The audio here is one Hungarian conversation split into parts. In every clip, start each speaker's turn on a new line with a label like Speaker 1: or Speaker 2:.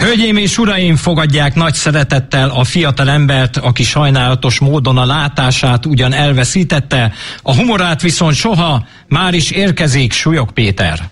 Speaker 1: Hölgyeim és uraim, fogadják nagy szeretettel a fiatal embert, aki sajnálatos módon a látását ugyan elveszítette, a humorát viszont soha, már is érkezik Súlyog Péter.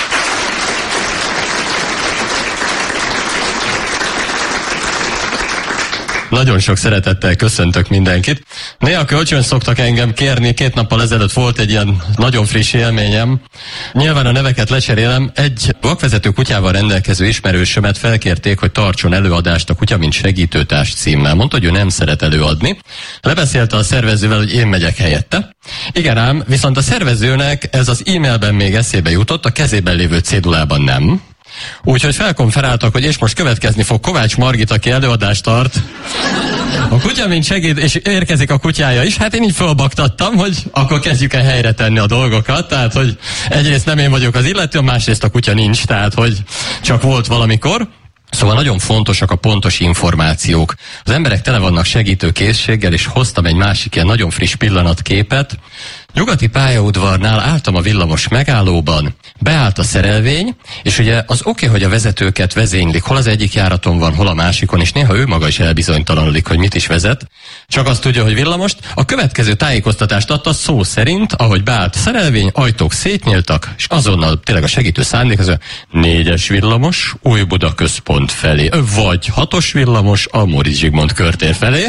Speaker 2: Nagyon sok szeretettel köszöntök mindenkit. Néha kölcsön szoktak engem kérni, 2 nappal ezelőtt volt egy ilyen nagyon friss élményem. Nyilván a neveket lecserélem, egy vakvezető kutyával rendelkező ismerősömet felkérték, hogy tartson előadást a Kutya mint segítőtárs címmel. Mondta, hogy ő nem szeret előadni. Lebeszélte a szervezővel, hogy én megyek helyette. Igen ám, viszont a szervezőnek ez az e-mailben még eszébe jutott, a kezében lévő cédulában nem. Úgyhogy felkonferáltak, hogy és most következni fog Kovács Margit, aki előadást tart. A Kutya mint segít, és érkezik a kutyája is. Hát én így fölbaktattam, hogy akkor kezdjük el helyre tenni a dolgokat. Tehát, hogy egyrészt nem én vagyok az illető, másrészt a kutya nincs, tehát, hogy csak volt valamikor. Szóval nagyon fontosak a pontos információk. Az emberek tele vannak segítőkészséggel, és hoztam egy másik ilyen nagyon friss pillanatképet. Nyugati pályaudvarnál álltam a villamos megállóban, beállt a szerelvény, és ugye az oké, hogy a vezetőket vezénylik, hol az egyik járaton van, hol a másikon, és néha ő maga is elbizonytalanodik, hogy mit is vezet. Csak azt tudja, hogy villamost. A következő tájékoztatást adta szó szerint, ahogy beállt a szerelvény, ajtók szétnyíltak, és azonnal tényleg a segítő szándék, az 4-es villamos, Újbuda központ felé, vagy 6-os villamos, a Móricz Zsigmond körtér felé.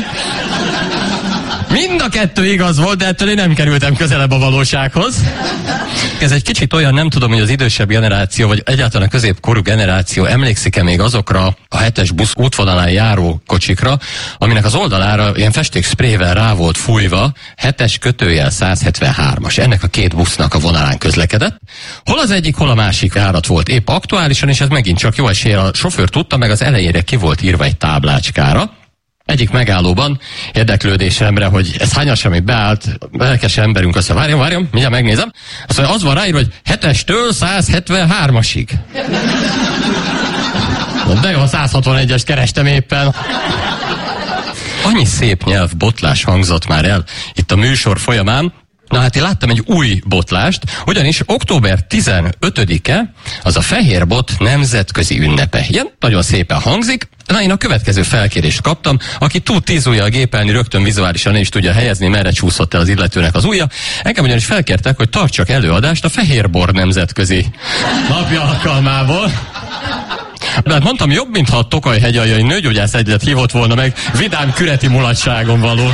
Speaker 2: Mind a kettő igaz volt, de ettől én nem kerültem közelebb a valósághoz. Ez egy kicsit olyan, nem tudom, hogy az idősebb generáció, vagy egyáltalán a középkorú generáció emlékszik-e még azokra a 7-es busz útvonalán járó kocsikra, aminek az oldalára ilyen festékszprével rá volt fújva 7-es / 173-as. Ennek a 2 busznak a vonalán közlekedett. Hol az egyik, hol a másik járat volt épp aktuálisan, és ez megint csak jó eséllyel a sofőr tudta, meg az elejére ki volt írva egy táblácskára. Egyik megállóban érdeklődésemre, hogy ez hányas, ami beállt, lelkes emberünk, azt mondja, várjon, mindjárt megnézem. Azt mondja, az van ráírva, hogy 7-estől 173-asig. De jó, 161-est kerestem éppen. Annyi szép nyelvbotlás hangzott már el itt a műsor folyamán. Na hát én láttam egy új botlást, ugyanis október 15-e az a fehérbot nemzetközi ünnepe. Ilyen nagyon szépen hangzik. Na, én a következő felkérést kaptam, aki tud 10 ujjal gépelni, rögtön vizuálisan is tudja helyezni, merre csúszott el az illetőnek az ujja. Engem ugyanis felkértek, hogy tartsak előadást a fehérbor nemzetközi napja alkalmából. De hát mondtam, jobb, mintha a Tokaj-hegyaljai nőgyógyász egylet hívott volna meg vidám küreti mulatságon való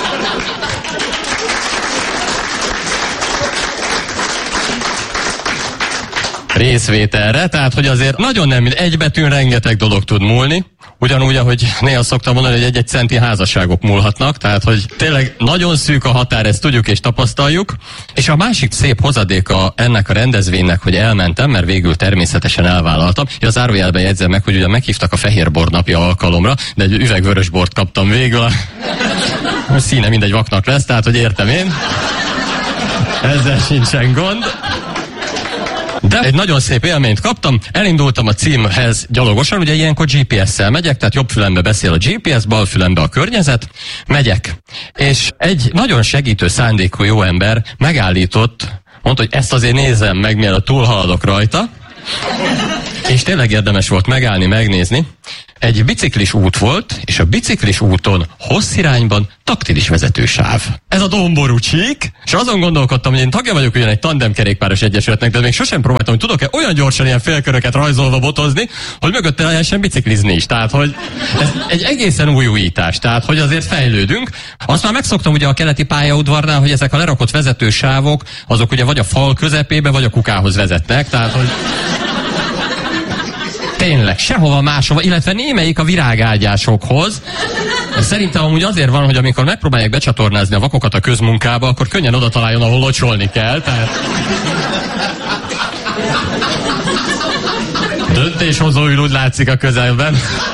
Speaker 2: részvételre, tehát hogy azért nagyon nem, egy betűn rengeteg dolog tud múlni, ugyanúgy, ahogy néha szoktam mondani, hogy 1-1 centi házasságok múlhatnak, tehát hogy tényleg nagyon szűk a határ, ezt tudjuk és tapasztaljuk, és a másik szép hozadéka ennek a rendezvénynek, hogy elmentem, mert végül természetesen elvállaltam, és a zárójelben jegyzem meg, hogy ugye meghívtak a fehérbor napja alkalomra, de egy üveg vörös bort kaptam végül, a színe mindegy vaknak lesz, tehát hogy értem én, ezzel sincsen gond. De egy nagyon szép élményt kaptam, elindultam a címhez gyalogosan, ugye ilyenkor GPS-szel megyek, tehát jobb fülembe beszél a GPS, bal fülembe a környezet, megyek. És egy nagyon segítő szándékú jó ember megállított, mondta, hogy ezt azért nézzem meg, mielőtt túlhaladok rajta, és tényleg érdemes volt megállni, megnézni. Egy biciklis út volt, és a biciklis úton hosszirányban taktilis vezetősáv. Ez a domború csík, és azon gondolkodtam, hogy én tagja vagyok ugyan egy tandemkerékpáros egyesületnek, de még sosem próbáltam, hogy tudok-e olyan gyorsan ilyen félköröket rajzolva botozni, hogy mögötte lehessen biciklizni is. Tehát, hogy ez egy egészen új újítás, tehát, hogy azért fejlődünk. Azt már megszoktam ugye a keleti pályaudvarnál, hogy ezek a lerakott vezetősávok, azok ugye vagy a fal közepébe, vagy a kukához vezetnek, tehát, hogy tényleg, sehova máshova, illetve némelyik a virágágyásokhoz. Szerintem amúgy azért van, hogy amikor megpróbálják becsatornázni a vakokat a közmunkába, akkor könnyen oda találjon, ahol locsolni kell. Tehát... Döntéshozó ül, úgy látszik a közelben.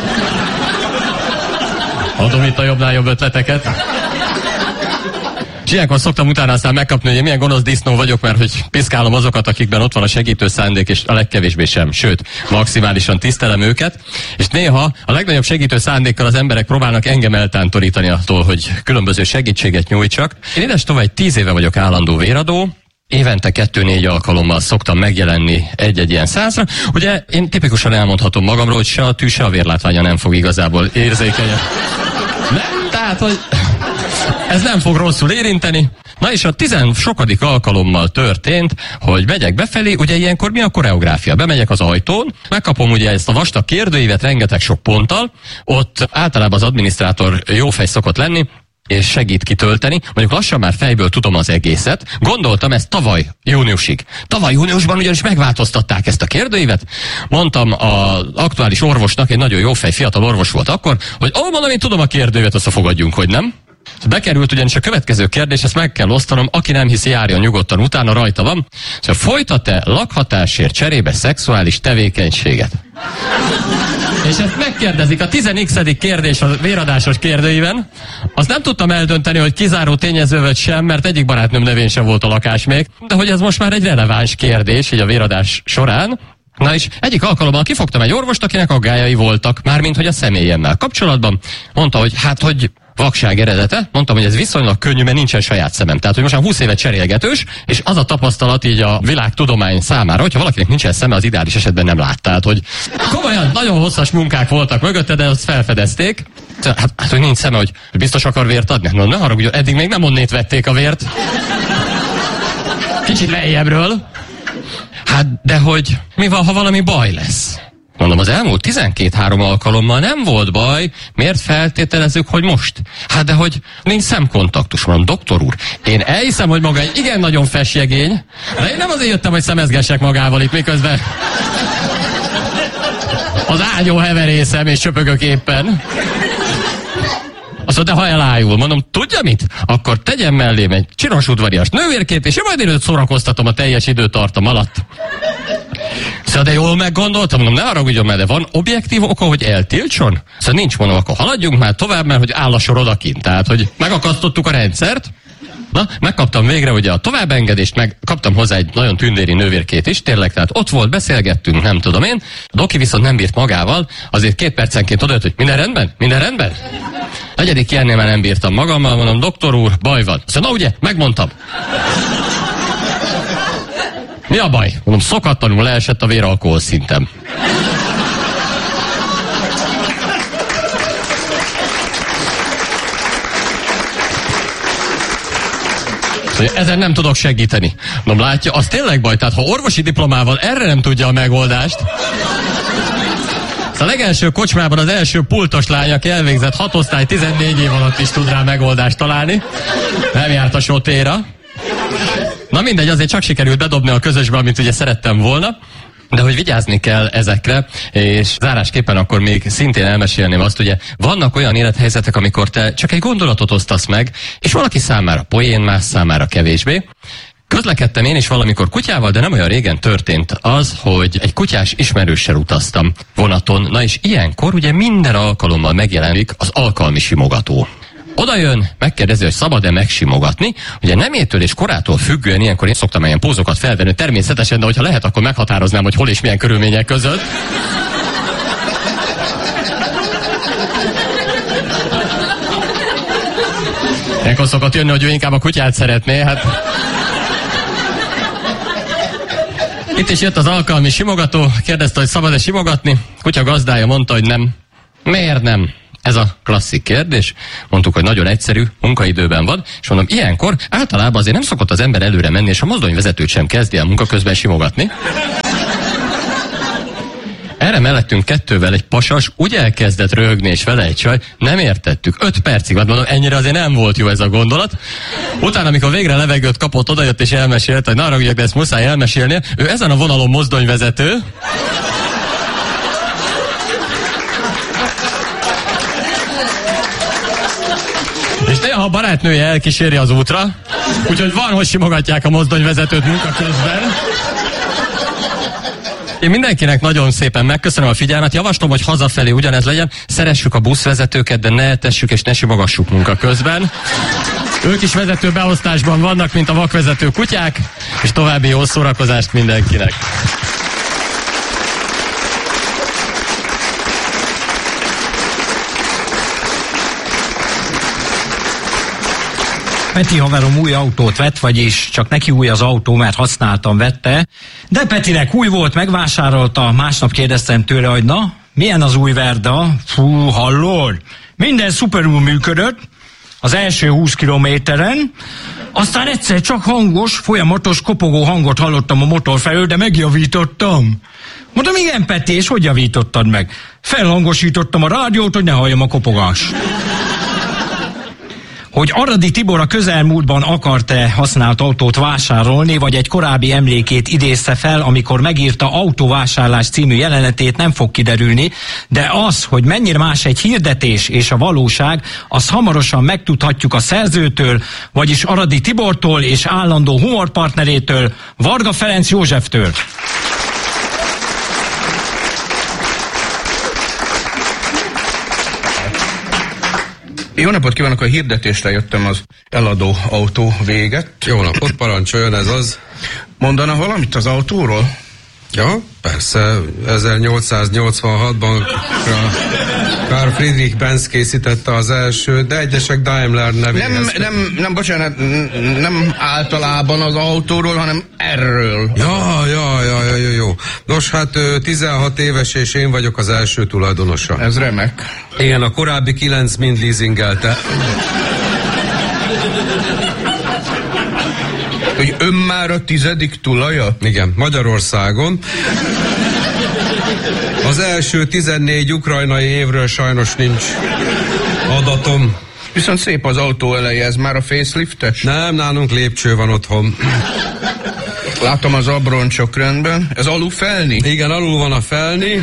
Speaker 2: Adom itt a jobbnál jobb ötleteket. És ilyenkor szoktam utána aztán megkapni, hogy én milyen gonosz disznó vagyok, mert hogy piszkálom azokat, akikben ott van a segítő szándék, és a legkevésbé sem. Sőt, maximálisan tisztelem őket, és néha a legnagyobb segítő szándékkal az emberek próbálnak engem eltántorítani attól, hogy különböző segítséget nyújtsak. Én ides tovább 10 éve vagyok állandó véradó, évente 2-4 alkalommal szoktam megjelenni egy-egy ilyen százra. Ugye én tipikusan elmondhatom magamról, hogy se a tű, se a vérlátványa nem fog igazából érzékenyen. Nem, tehát, hogy ez nem fog rosszul érinteni. Na és a 10-sokadik alkalommal történt, hogy megyek befelé, ugye ilyenkor mi a koreográfia? Bemegyek az ajtón, megkapom ugye ezt a vastag kérdőívet rengeteg sok ponttal, ott általában az adminisztrátor jó fej szokott lenni, és segít kitölteni. Mondjuk lassan már fejből tudom az egészet. Gondoltam ezt tavaly júniusig. Tavaly júniusban ugyanis megváltoztatták ezt a kérdőívet. Mondtam az aktuális orvosnak, egy nagyon jófej fiatal orvos volt akkor, hogy mondom, én tudom a kérdőívet, azt fogadjunk, hogy nem. Bekerült ugyanis a következő kérdés, ezt meg kell osztanom, aki nem hiszi, járjon nyugodtan utána, rajta van. Szóval folytat-e lakhatásért cserébe szexuális tevékenységet? És ezt megkérdezik, a 10x. Kérdés a véradásos kérdőíven. Azt nem tudtam eldönteni, hogy kizáró tényező vagy sem, mert egyik barátnőm nevén sem volt a lakás még, de hogy ez most már egy releváns kérdés, így a véradás során. Na és egyik alkalommal kifogtam egy orvost, akinek aggályai voltak, mármint hogy a személyemmel kapcsolatban. Mondta, hogy hogy vakság eredete. Mondtam, hogy ez viszonylag könnyű, mert nincsen saját szemem. Tehát, hogy most már 20 éve cserélgetős, és az a tapasztalat így a világtudomány számára, hogyha valakinek nincsen szeme, az ideális esetben nem lát. Tehát, hogy komolyan nagyon hosszas munkák voltak mögötte, de azt felfedezték. Hát hogy nincs szeme, hogy biztos akar vért adni? No, ne haragudjon, eddig még nem onnét vették a vért. Kicsit lejjebbről. Hát, de hogy mi van, ha valami baj lesz? Mondom, az elmúlt 12-3 alkalommal nem volt baj, miért feltételezzük, hogy most? Hát de hogy nincs szemkontaktus. Mondom, doktor úr, én elhiszem, hogy maga egy igen nagyon fesjegény, de én nem azért jöttem, hogy szemezgessek magával itt, miközben az ágyon heverészem és csöpögök éppen. Azt mondta, de ha elájul, mondom, tudja mit? Akkor tegyen mellém egy csinos udvarias nővérkét, és én majd előtt szórakoztatom a teljes időtartam alatt. Szóval de jól meggondoltam, mondom, ne haragudjon már, de van objektív oka, hogy eltiltson? Szóval nincs, mondom, akkor haladjunk már tovább, mert hogy áll a sor odakint. Tehát, hogy megakasztottuk a rendszert. Na, megkaptam végre ugye a továbbengedést, meg kaptam hozzá egy nagyon tündéri nővérkét is, tényleg, tehát ott volt, beszélgettünk, nem tudom én. A doki viszont nem bírt magával, azért 2 percenként odajött, hogy minden rendben? Minden rendben? Negyedik ilyennél már nem bírtam magammal, mondom, doktor úr, baj van. Szóval, na ugye, megmondtam. Mi a baj? Mondom, szokatlanul leesett a véralkohol szintem. Ezen nem tudok segíteni. Mondom, látja, az tényleg baj, tehát ha orvosi diplomával erre nem tudja a megoldást. A legelső kocsmában az első pultos lány, aki elvégzett 6 osztály 14 év alatt is tud rá megoldást találni. Nem járt a sotéra. Na mindegy, azért csak sikerült bedobni a közösbe, amit ugye szerettem volna. De hogy vigyázni kell ezekre, és zárásképpen akkor még szintén elmesélném azt, ugye vannak olyan élethelyzetek, amikor te csak egy gondolatot osztasz meg, és valaki számára poén, más számára kevésbé. Közlekedtem én is valamikor kutyával, de nem olyan régen történt az, hogy egy kutyás ismerőssel utaztam vonaton. Na és ilyenkor ugye minden alkalommal megjelenik az alkalmi simogató. Oda jön, megkérdezi, hogy szabad-e megsimogatni. Ugye nemétől és korától függően ilyenkor én szoktam ilyen pózokat felvenni természetesen, de hogyha lehet, akkor meghatároznám, hogy hol és milyen körülmények között. Ilyenkor szokott jönni, hogy ő inkább a kutyát szeretné, hát... Itt is jött az alkalmi simogató, kérdezte, hogy szabad-e simogatni. Kutya gazdája mondta, hogy nem. Miért nem? Ez a klasszik kérdés. Mondtuk, hogy nagyon egyszerű, munkaidőben van, és mondom, ilyenkor általában azért nem szokott az ember előre menni, és a mozdonyvezetőt sem kezdi el munka közben simogatni. Erre mellettünk 2-vel egy pasas úgy elkezdett röhögni, és vele egy csaj, nem értettük. 5 percig, hát mondom, ennyire azért nem volt jó ez a gondolat. Utána, amikor végre levegőt kapott, odajött és elmesélt, hogy ne haragudjak, de ezt muszáj elmesélnie. Ő ezen a vonalon mozdonyvezető. És néha a barátnője elkíséri az útra, úgyhogy van, hogy simogatják a mozdonyvezetőt munka közben. Én mindenkinek nagyon szépen megköszönöm a figyelmet, javaslom, hogy hazafelé ugyanez legyen, szeressük a buszvezetőket, de ne tessük és ne simogassuk munka közben. Ők is vezető beosztásban vannak, mint a vakvezető kutyák, és további jó szórakozást mindenkinek.
Speaker 1: Peti haverom új autót vett, vagyis csak neki új az autó, mert használtan vette. De Petinek új volt, megvásárolta, másnap kérdeztem tőle, hogy na, milyen az új Verda? Fú, hallod? Minden szuperül működött, az első 20 kilométeren, aztán egyszer csak hangos, folyamatos kopogó hangot hallottam a motor felől, de megjavítottam. Mondom, igen, Peti, és hogy javítottad meg? Felhangosítottam a rádiót, hogy ne halljam a kopogást. Hogy Aradi Tibor a közelmúltban akart-e használt autót vásárolni, vagy egy korábbi emlékét idézte fel, amikor megírta Autóvásárlás című jelenetét, nem fog kiderülni, de az, hogy mennyire más egy hirdetés és a valóság, azt hamarosan megtudhatjuk a szerzőtől, vagyis Aradi Tibortól és állandó humorpartnerétől, Varga Ferenc Józseftől.
Speaker 3: Jó napot kívánok, a hirdetésre jöttem, az eladó autó véget.
Speaker 4: Jó napot, parancsoljon, ez az.
Speaker 3: Mondana valamit az autóról?
Speaker 4: Ja, persze, 1886-ban Karl Friedrich Benz készítette az elsőt, de egyesek Daimler nevéhez.
Speaker 3: Nem, bocsánat, nem általában az autóról, hanem erről.
Speaker 4: Jó. Nos, hát 16 éves, és én vagyok az első tulajdonosa.
Speaker 3: Ez remek.
Speaker 4: Igen, a korábbi 9 mind leasingelte.
Speaker 3: Hogy ön már a 10. tulaja?
Speaker 4: Igen, Magyarországon. Az első 14 ukrajnai évről sajnos nincs adatom.
Speaker 3: Viszont szép az autó eleje, ez már a faceliftes?
Speaker 4: Nem, nálunk lépcső van otthon.
Speaker 3: Látom az abroncsok rendben. Ez alufelni?
Speaker 4: Igen, alul van a felni.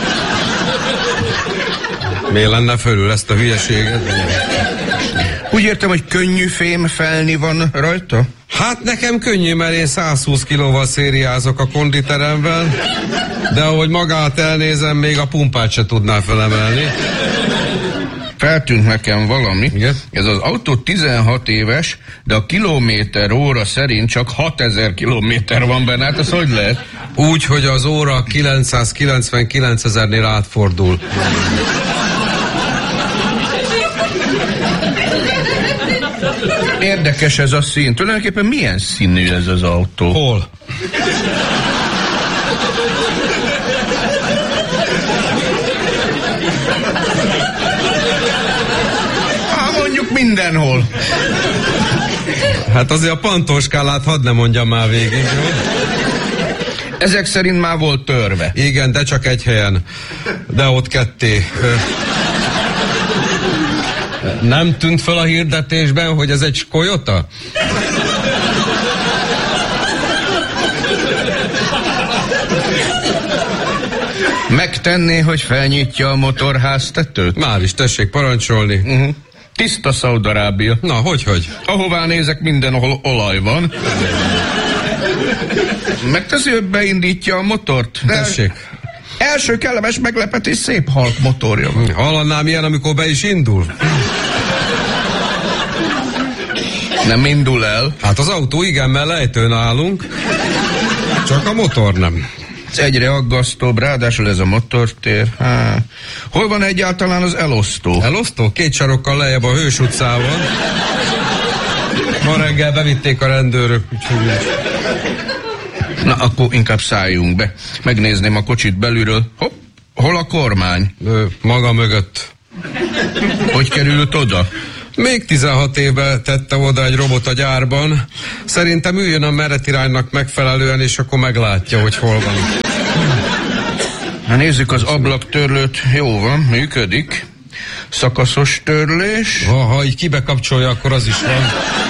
Speaker 4: Miért lenne fölül ezt a hülyeséget?
Speaker 3: Úgy értem, hogy könnyű fém felni van rajta?
Speaker 4: Hát nekem könnyű, mert én 120 kilóval szériázok a konditeremben, de ahogy magát elnézem, még a pumpát se tudná felemelni.
Speaker 3: Feltűnt nekem valami.
Speaker 4: Igen?
Speaker 3: Ez az autó 16 éves, de a kilométer óra szerint csak 6000 kilométer van benne. Hát ez hogy lehet?
Speaker 4: Úgy, hogy az óra 999 000-nél átfordul.
Speaker 3: Érdekes ez a szín. Tulajdonképpen milyen színű ez az autó?
Speaker 4: Hol?
Speaker 3: Mondjuk mindenhol.
Speaker 4: Hát azért a pantóskálát hadd ne mondjam már végig, jó?
Speaker 3: Ezek szerint már volt törve.
Speaker 4: Igen, de csak egy helyen. De ott ketté. Nem tűnt fel a hirdetésben, hogy ez egy Skoyota?
Speaker 3: Megtenné, hogy felnyitja a motorháztetőt?
Speaker 4: Már is, tessék parancsolni.
Speaker 3: Tiszta Szaúd-Arábia.
Speaker 4: Na, hogy?
Speaker 3: Ahová nézek, mindenhol olaj van. Megteszi, hogy beindítja a motort?
Speaker 4: Tessék.
Speaker 3: Első kellemes meglepetés, szép halk motorja van.
Speaker 4: Hallanám ilyen, amikor be is indul?
Speaker 3: Nem indul el?
Speaker 4: Hát az autó igen, mert lejtőn állunk, csak a motor nem.
Speaker 3: Ez egyre aggasztóbb, ráadásul ez a motortér. Hol van egyáltalán az elosztó?
Speaker 4: Elosztó? 2 sarokkal lejjebb a Hős utcában. Ma reggel bevitték a rendőrök, úgyhogy...
Speaker 3: Na, akkor inkább szálljunk be. Megnézném a kocsit belülről. Hopp, hol a kormány?
Speaker 4: Maga mögött.
Speaker 3: Hogy került oda?
Speaker 4: Még 16 éve tette oda egy robot a gyárban. Szerintem üljön a meretiránynak megfelelően, és akkor meglátja, hogy hol van.
Speaker 3: Na nézzük az ablaktörlőt. Jó van, működik. Szakaszos törlés.
Speaker 4: Ha így kibekapcsolja, akkor az is van.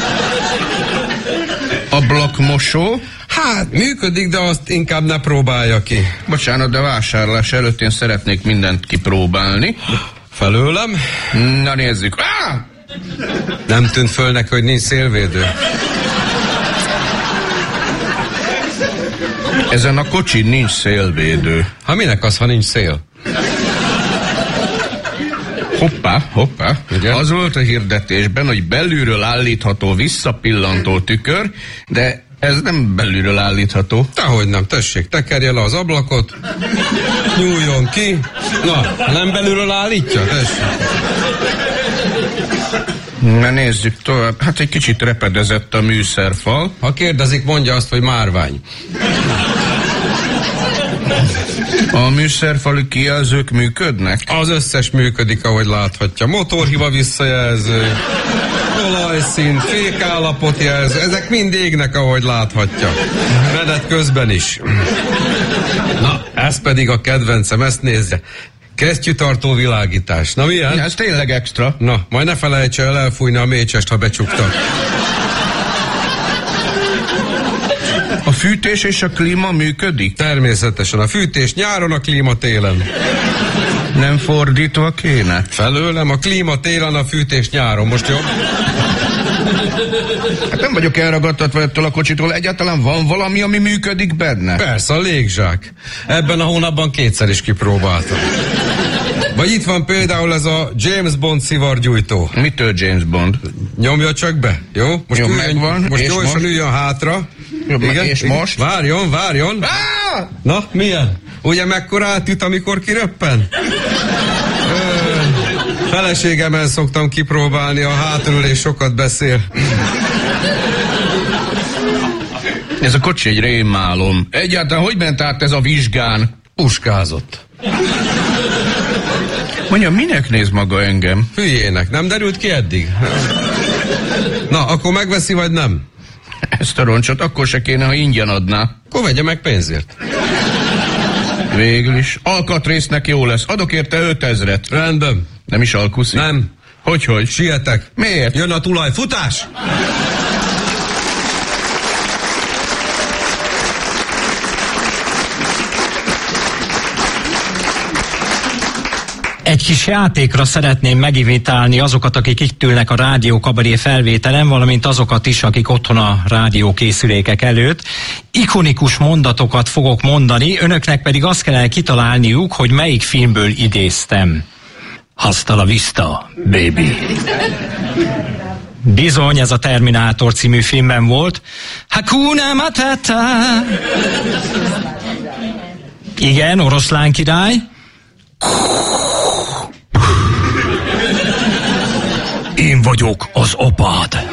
Speaker 3: Ablakmosó.
Speaker 4: Hát, működik, de azt inkább ne próbálja ki.
Speaker 3: Bocsánat, de vásárlás előtt én szeretnék mindent kipróbálni.
Speaker 4: Felőlem?
Speaker 3: Na nézzük.
Speaker 4: Nem tűnt föl neki, hogy nincs szélvédő.
Speaker 3: Ezen a kocsin nincs szélvédő.
Speaker 4: Ha minek az, ha nincs szél?
Speaker 3: Hoppá.
Speaker 4: Igen?
Speaker 3: Az volt a hirdetésben, hogy belülről állítható visszapillantó tükör, de ez nem belülről állítható.
Speaker 4: Dehogy nem, tessék, tekerje le az ablakot, nyúljon ki. Na, nem belülről állítja, tessék.
Speaker 3: Na nézzük tovább. Hát egy kicsit repedezett a műszerfal.
Speaker 4: Ha kérdezik, mondja azt, hogy márvány.
Speaker 3: A műszerfali kijelzők működnek?
Speaker 4: Az összes működik, ahogy láthatja. Motorhiba visszajelző, olajszín, fékállapot jelző, ezek mind égnek, ahogy láthatja. Menet közben is. Na, ez pedig a kedvencem, ezt nézze. Kesztyűtartó világítás. Na milyen?
Speaker 3: Ja, ez tényleg extra.
Speaker 4: Na, majd ne felejtse el elfújni a mécsest, ha becsukta.
Speaker 3: A fűtés és a klíma működik?
Speaker 4: Természetesen a fűtés nyáron, a klíma télen.
Speaker 3: Nem fordítva kéne?
Speaker 4: Felőlem a klíma télen, a fűtés nyáron. Most jobb?
Speaker 3: Hát nem vagyok elragadtatva ettől a kocsitól. Egyáltalán van valami, ami működik benne?
Speaker 4: Persze, a légzsák. Ebben a hónapban 2-szer is kipróbáltam. Vagy itt van például ez a James Bond szivargyújtó.
Speaker 3: Mitől James Bond?
Speaker 4: Nyomja csak be, jó? Most
Speaker 3: jó,
Speaker 4: üljön,
Speaker 3: megvan.
Speaker 4: most gyorsan üljön hátra.
Speaker 3: Jó,
Speaker 4: igen,
Speaker 3: és
Speaker 4: igen.
Speaker 3: most?
Speaker 4: Várjon. Na, milyen? Ugye mekkora átüt, amikor kiröppen? Feleségemmel szoktam kipróbálni, a hátulülés sokat beszél.
Speaker 3: Ez a kocsi egy rémálom. Egyáltalán hogy ment át ez a vizsgán?
Speaker 4: Puskázott.
Speaker 3: Mondja, minek néz maga engem?
Speaker 4: Hülyének, nem derült ki eddig? Na, akkor megveszi, vagy nem?
Speaker 3: Ezt a roncsot akkor se kéne, ha ingyen adná.
Speaker 4: Akkor vegye meg pénzért.
Speaker 3: Végül is. Alkatrésznek jó lesz. Adok érte 5000-et.
Speaker 4: Rendben.
Speaker 3: Nem is alkuszik?
Speaker 4: Nem.
Speaker 3: Hogy?
Speaker 4: Sietek.
Speaker 3: Miért?
Speaker 4: Jön a tulaj. Futás!
Speaker 1: Egy kis játékra szeretném meginvitálni azokat, akik itt ülnek a Rádió Kabaré felvételen, valamint azokat is, akik otthon a rádiókészülékek előtt. Ikonikus mondatokat fogok mondani, önöknek pedig azt kellene kitalálniuk, hogy melyik filmből idéztem. Hasta la vista, baby. Bizony, ez a Terminátor című filmben volt. Hakuna Matata. Igen, Oroszlán király. Én vagyok az apád.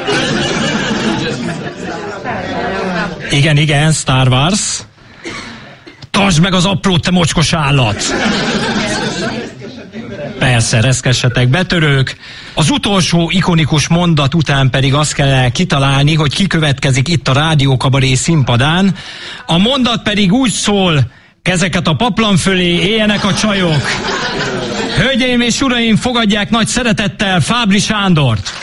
Speaker 1: Igen, Star Wars. Tartsd meg az aprót, te mocskos állat! Persze, reszkessetek, betörők. Az utolsó ikonikus mondat után pedig azt kell kitalálni, hogy ki következik itt a Rádió Kabaré színpadán. A mondat pedig úgy szól: kezeket a paplan fölé, éljenek a csajok. Hölgyeim és uraim, fogadják nagy szeretettel Fábri Sándort.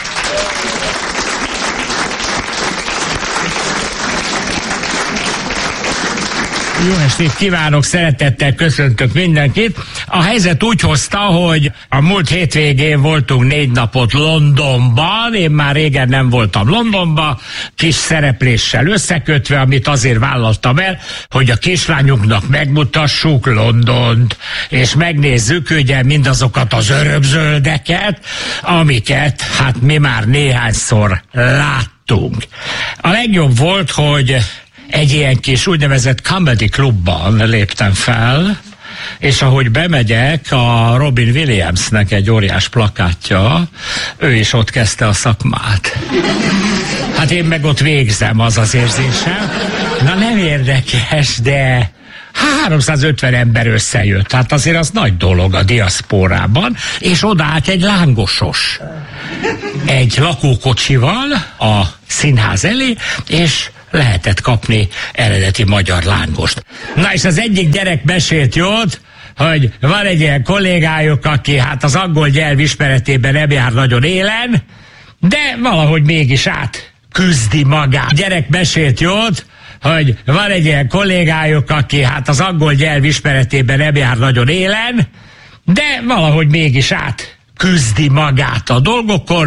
Speaker 5: Jó estét kívánok, szeretettel köszöntök mindenkit. A helyzet úgy hozta, hogy a múlt hétvégén voltunk 4 napot Londonban, én már régen nem voltam Londonban, kis szerepléssel összekötve, amit azért vállaltam el, hogy a kislányunknak megmutassuk Londont, és megnézzük ugye mindazokat az örökzöldeket, amiket hát mi már néhányszor láttunk. A legjobb volt, hogy egy ilyen kis úgynevezett comedy klubban léptem fel, és ahogy bemegyek, a Robin Williamsnek egy óriás plakátja, ő is ott kezdte a szakmát. Hát én meg ott végzem, az az érzésem. Na nem érdekes, de 350 ember összejött, hát azért az nagy dolog a diaszpórában, és odaállt egy lángosos. Egy lakókocsival a színház elé, és lehetett kapni eredeti magyar lángost. Na és az egyik gyerek mesélt jót, hogy van egy ilyen kollégájuk, aki hát az angol nyelv ismeretében nem jár nagyon élen, de valahogy mégis átküzdi magát. A gyerek mesélt jót, hogy van egy ilyen kollégájuk, aki hát az angol nyelv ismeretében nem jár nagyon élen, de valahogy mégis átküzdi magát a dolgokon,